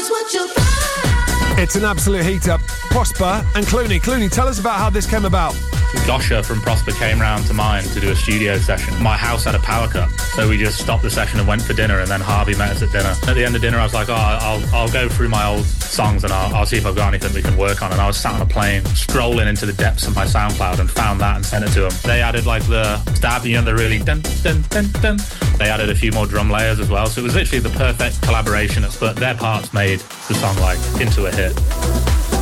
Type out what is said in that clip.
It's an absolute heat-up. Prosper and Clooney. Clooney, tell us about how this came about. Gosha from Prosper came round to mine to do a studio session. My house had a power cut, so we just stopped the session and went for dinner, and then Harvey met us at dinner. At the end of dinner, I was like, I'll go through my old songs and I'll see if I've got anything we can work on. And I was sat on a plane, scrolling into the depths of my SoundCloud and found that and sent it to them. They added like the stab, you know, the really dun, dun, dun, dun. They added a few more drum layers as well, so it was literally the perfect collaboration, but their parts made the song like into a hit.